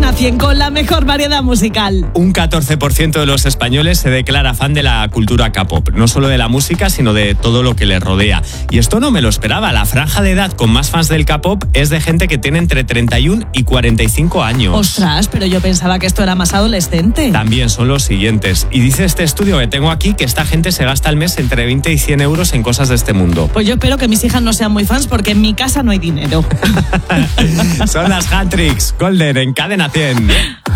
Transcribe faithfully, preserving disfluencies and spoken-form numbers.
Cadena cien con la mejor variedad musical. Un catorce por ciento de los españoles se declara fan de la cultura K-pop. No solo de la música, sino de todo lo que le rodea. Y esto no me lo esperaba. La franja de edad con más fans del K-pop es de gente que tiene entre treinta y uno y cuarenta y cinco años. Ostras, pero yo pensaba que esto era más adolescente. También son los siguientes. Y dice este estudio que tengo aquí que esta gente se gasta al mes entre veinte y cien euros en cosas de este mundo. Pues yo espero que mis hijas no sean muy fans porque en mi casa no hay dinero. Son las Hat-Tricks Golden en Cadena cien.